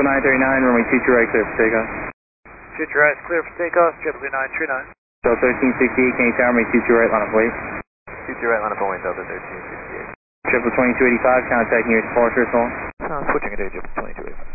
939, runway 22 right, clear for takeoff. 22 right, clear for takeoff, JetBlue 939. Delta 1368, can you tower me 22 right, line up wait. 22 right, line up on way, Delta 1368. Triple 2285, contacting your departure, so on. Switching at JetBlue 2285.